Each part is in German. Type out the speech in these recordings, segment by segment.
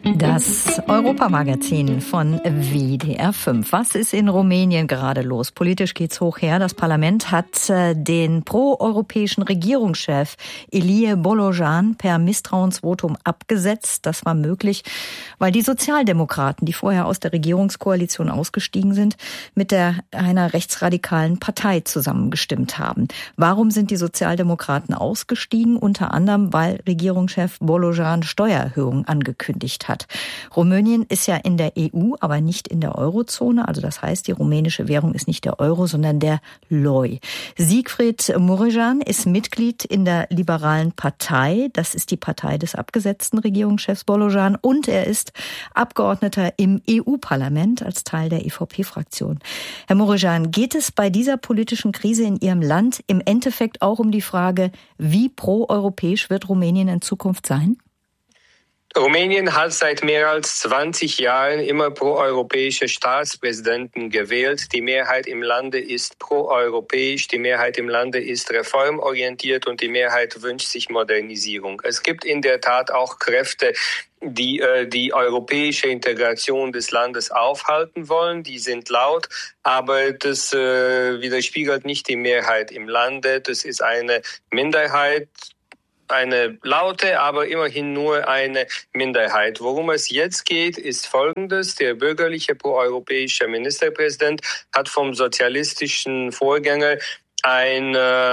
Das Europamagazin von WDR 5. Was ist in Rumänien gerade los? Politisch geht's hoch her. Das Parlament hat den proeuropäischen Regierungschef Ilie Bolojan per Misstrauensvotum abgesetzt. Das war möglich, weil die Sozialdemokraten, die vorher aus der Regierungskoalition ausgestiegen sind, mit einer rechtsradikalen Partei zusammengestimmt haben. Warum sind die Sozialdemokraten ausgestiegen? Unter anderem, weil Regierungschef Bolojan Steuererhöhungen angekündigt hat. Rumänien ist ja in der EU, aber nicht in der Eurozone. Also das heißt, die rumänische Währung ist nicht der Euro, sondern der Leu. Siegfried Mureșan ist Mitglied in der Liberalen Partei. Das ist die Partei des abgesetzten Regierungschefs Bolojan. Und er ist Abgeordneter im EU-Parlament als Teil der EVP-Fraktion. Herr Mureșan, geht es bei dieser politischen Krise in Ihrem Land im Endeffekt auch um die Frage, wie proeuropäisch wird Rumänien in Zukunft sein? Rumänien hat seit mehr als 20 Jahren immer proeuropäische Staatspräsidenten gewählt. Die Mehrheit im Lande ist proeuropäisch, die Mehrheit im Lande ist reformorientiert und die Mehrheit wünscht sich Modernisierung. Es gibt in der Tat auch Kräfte, die die europäische Integration des Landes aufhalten wollen. Die sind laut, aber das widerspiegelt nicht die Mehrheit im Lande. Das ist eine Minderheit. Eine laute, aber immerhin nur eine Minderheit. Worum es jetzt geht, ist Folgendes. Der bürgerliche proeuropäische Ministerpräsident hat vom sozialistischen Vorgänger ein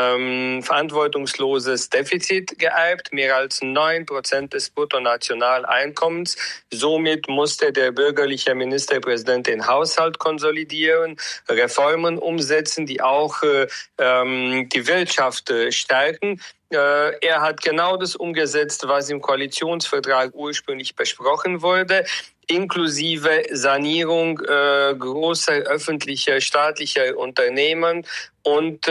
verantwortungsloses Defizit geerbt, mehr als 9% des Bruttonationaleinkommens. Somit musste der bürgerliche Ministerpräsident den Haushalt konsolidieren, Reformen umsetzen, die auch die Wirtschaft stärken. Er hat genau das umgesetzt, was im Koalitionsvertrag ursprünglich besprochen wurde, inklusive Sanierung großer öffentlicher, staatlicher Unternehmen und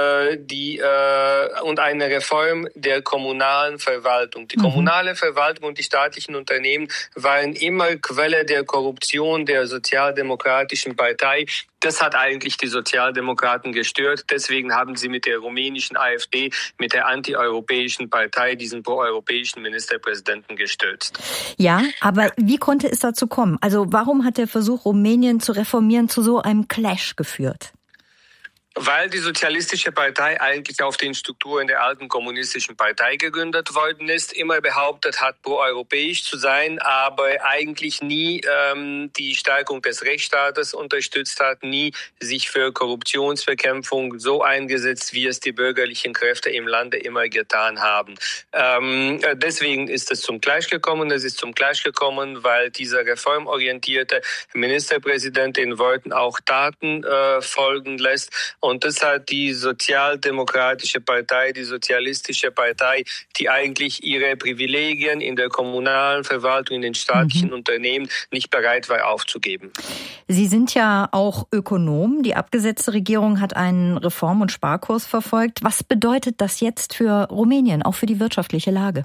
eine Reform der kommunalen Verwaltung. Die kommunale Verwaltung und die staatlichen Unternehmen waren immer Quelle der Korruption der Sozialdemokratischen Partei. Das hat eigentlich die Sozialdemokraten gestört. Deswegen haben sie mit der rumänischen AfD, mit der antieuropäischen Partei, diesen proeuropäischen Ministerpräsidenten gestürzt. Ja, aber wie konnte es dazu kommen? Also warum hat der Versuch, Rumänien zu reformieren, zu so einem Clash geführt? Weil die Sozialistische Partei eigentlich auf den Strukturen der alten kommunistischen Partei gegründet worden ist, immer behauptet hat, proeuropäisch zu sein, aber eigentlich nie die Stärkung des Rechtsstaates unterstützt hat, nie sich für Korruptionsbekämpfung so eingesetzt, wie es die bürgerlichen Kräfte im Lande immer getan haben. Deswegen ist es zum Clash gekommen. Es ist zum Clash gekommen, weil dieser reformorientierte Ministerpräsident den Worten auch Taten folgen lässt. Und das hat die Sozialdemokratische Partei, die Sozialistische Partei, die eigentlich ihre Privilegien in der kommunalen Verwaltung, in den staatlichen Unternehmen nicht bereit war aufzugeben. Sie sind ja auch Ökonom. Die abgesetzte Regierung hat einen Reform- und Sparkurs verfolgt. Was bedeutet das jetzt für Rumänien, auch für die wirtschaftliche Lage?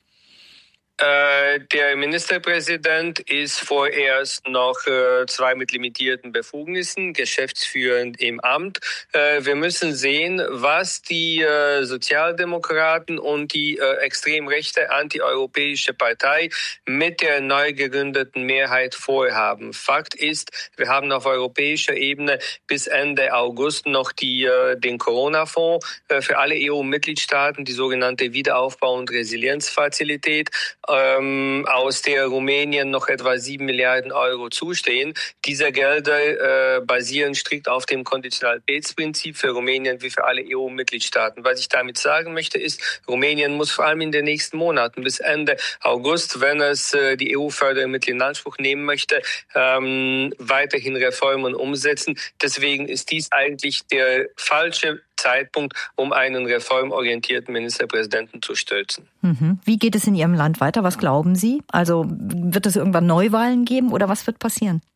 Der Ministerpräsident ist vorerst noch zwar mit limitierten Befugnissen, geschäftsführend im Amt. Wir müssen sehen, was die Sozialdemokraten und die extrem rechte antieuropäische Partei mit der neu gegründeten Mehrheit vorhaben. Fakt ist, wir haben auf europäischer Ebene bis Ende August noch den Corona-Fonds für alle EU-Mitgliedstaaten, die sogenannte Wiederaufbau- und Resilienzfazilität, aus der Rumänien noch etwa 7 Milliarden Euro zustehen. Diese Gelder basieren strikt auf dem Konditionalitätsprinzip für Rumänien wie für alle EU-Mitgliedstaaten. Was ich damit sagen möchte, ist, Rumänien muss vor allem in den nächsten Monaten bis Ende August, wenn es die EU-Fördermittel in Anspruch nehmen möchte, weiterhin Reformen umsetzen. Deswegen ist dies eigentlich der falsche Zeitpunkt, um einen reformorientierten Ministerpräsidenten zu stürzen. Wie geht es in Ihrem Land weiter? Was glauben Sie? Also wird es irgendwann Neuwahlen geben oder was wird passieren?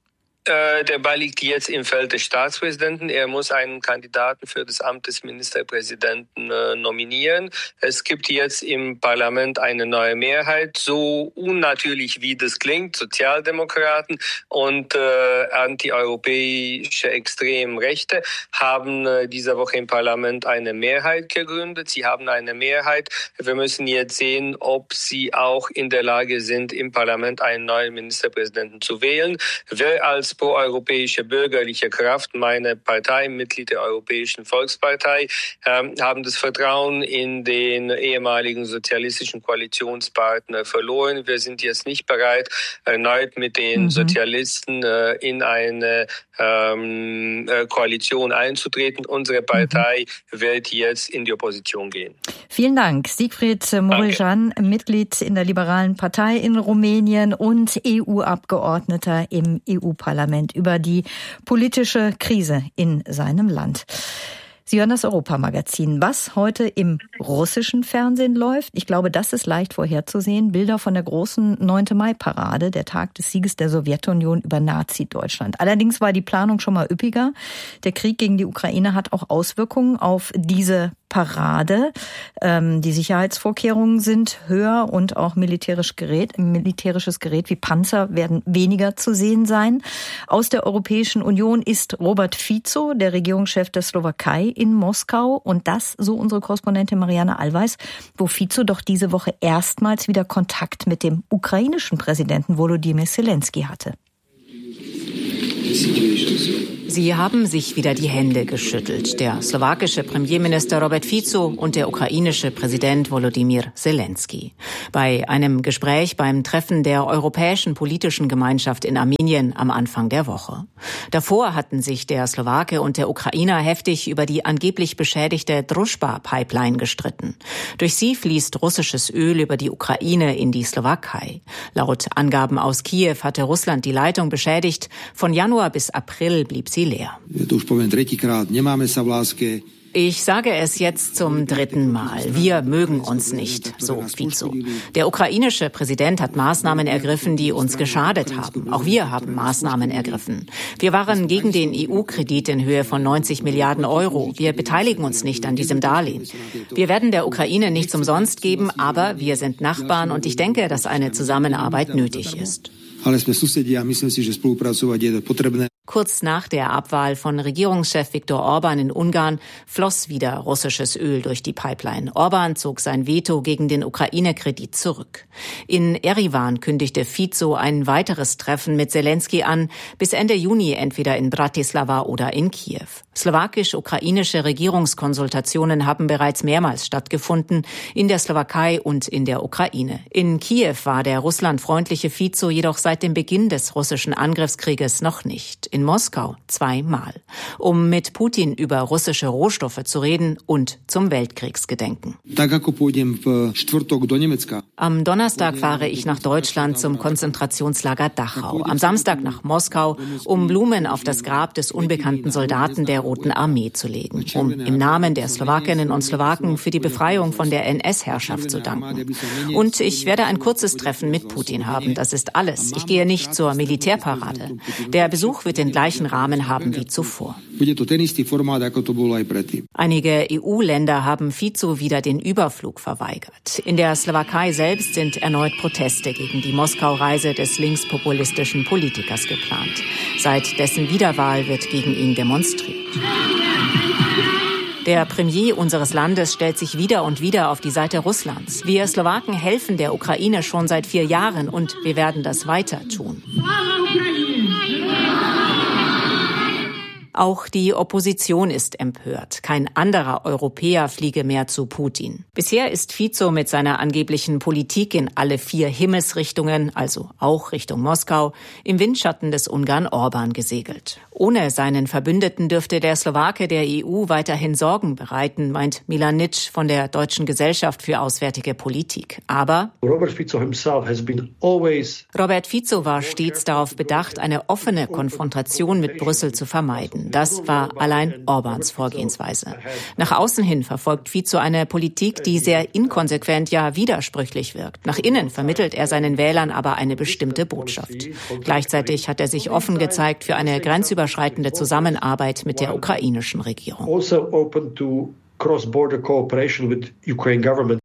Der Ball liegt jetzt im Feld des Staatspräsidenten. Er muss einen Kandidaten für das Amt des Ministerpräsidenten nominieren. Es gibt jetzt im Parlament eine neue Mehrheit, so unnatürlich wie das klingt. Sozialdemokraten und antieuropäische Extremrechte haben diese Woche im Parlament eine Mehrheit gegründet. Sie haben eine Mehrheit. Wir müssen jetzt sehen, ob sie auch in der Lage sind, im Parlament einen neuen Ministerpräsidenten zu wählen. Wer als proeuropäische bürgerliche Kraft, meine Partei, Mitglied der Europäischen Volkspartei, haben das Vertrauen in den ehemaligen sozialistischen Koalitionspartner verloren. Wir sind jetzt nicht bereit, erneut mit den Sozialisten in eine Koalition einzutreten. Unsere Partei wird jetzt in die Opposition gehen. Vielen Dank. Siegfried Mureșan, Mitglied in der Liberalen Partei in Rumänien und EU-Abgeordneter im EU-Parlament, über die politische Krise in seinem Land. Sie hören das Europamagazin. Was heute im russischen Fernsehen läuft, ich glaube, das ist leicht vorherzusehen. Bilder von der großen 9. Mai-Parade, der Tag des Sieges der Sowjetunion über Nazi-Deutschland. Allerdings war die Planung schon mal üppiger. Der Krieg gegen die Ukraine hat auch Auswirkungen auf diese Parade. Die Sicherheitsvorkehrungen sind höher und auch militärisches Gerät wie Panzer werden weniger zu sehen sein. Aus der Europäischen Union ist Robert Fico, der Regierungschef der Slowakei, in Moskau. Und das, so unsere Korrespondentin Marianne Allweis, wo Fico doch diese Woche erstmals wieder Kontakt mit dem ukrainischen Präsidenten Volodymyr Zelensky hatte. Sie haben sich wieder die Hände geschüttelt, der slowakische Premierminister Robert Fico und der ukrainische Präsident Volodymyr Zelensky. Bei einem Gespräch beim Treffen der Europäischen Politischen Gemeinschaft in Armenien am Anfang der Woche. Davor hatten sich der Slowake und der Ukrainer heftig über die angeblich beschädigte Družba-Pipeline gestritten. Durch sie fließt russisches Öl über die Ukraine in die Slowakei. Laut Angaben aus Kiew hatte Russland die Leitung beschädigt. Von Januar bis April blieb sie leer. Ich sage es jetzt zum 3. Mal. Wir mögen uns nicht, so Fico. Der ukrainische Präsident hat Maßnahmen ergriffen, die uns geschadet haben. Auch wir haben Maßnahmen ergriffen. Wir waren gegen den EU-Kredit in Höhe von 90 Milliarden Euro. Wir beteiligen uns nicht an diesem Darlehen. Wir werden der Ukraine nichts umsonst geben, aber wir sind Nachbarn und ich denke, dass eine Zusammenarbeit nötig ist. Kurz nach der Abwahl von Regierungschef Viktor Orban in Ungarn floss wieder russisches Öl durch die Pipeline. Orban zog sein Veto gegen den Ukraine-Kredit zurück. In Erivan kündigte Fico ein weiteres Treffen mit Zelensky an, bis Ende Juni entweder in Bratislava oder in Kiew. Slowakisch-ukrainische Regierungskonsultationen haben bereits mehrmals stattgefunden, in der Slowakei und in der Ukraine. In Kiew war der russlandfreundliche Fico jedoch seit dem Beginn des russischen Angriffskrieges noch nicht. In Moskau 2-mal, um mit Putin über russische Rohstoffe zu reden und zum Weltkriegsgedenken. Am Donnerstag fahre ich nach Deutschland zum Konzentrationslager Dachau. Am Samstag nach Moskau, um Blumen auf das Grab des unbekannten Soldaten der Roten Armee zu legen, um im Namen der Slowakinnen und Slowaken für die Befreiung von der NS-Herrschaft zu danken. Und ich werde ein kurzes Treffen mit Putin haben. Das ist alles. Ich gehe nicht zur Militärparade. Der Besuch wird den gleichen Rahmen haben wie zuvor. Einige EU-Länder haben Fico wieder den Überflug verweigert. In der Slowakei selbst sind erneut Proteste gegen die Moskau-Reise des linkspopulistischen Politikers geplant. Seit dessen Wiederwahl wird gegen ihn demonstriert. Der Premier unseres Landes stellt sich wieder und wieder auf die Seite Russlands. Wir Slowaken helfen der Ukraine schon seit 4 Jahren und wir werden das weiter tun. Auch die Opposition ist empört. Kein anderer Europäer fliege mehr zu Putin. Bisher ist Fico mit seiner angeblichen Politik in alle 4 Himmelsrichtungen, also auch Richtung Moskau, im Windschatten des Ungarn Orban gesegelt. Ohne seinen Verbündeten dürfte der Slowake der EU weiterhin Sorgen bereiten, meint Milan Nitsch von der Deutschen Gesellschaft für Auswärtige Politik. Aber Robert Fico war stets darauf bedacht, eine offene Konfrontation mit Brüssel zu vermeiden. können. Das war allein Orbáns Vorgehensweise. Nach außen hin verfolgt Fico eine Politik, die sehr inkonsequent, ja widersprüchlich wirkt. Nach innen vermittelt er seinen Wählern aber eine bestimmte Botschaft. Gleichzeitig hat er sich offen gezeigt für eine grenzüberschreitende Zusammenarbeit mit der ukrainischen Regierung. Cross-border cooperation with Ukraine government.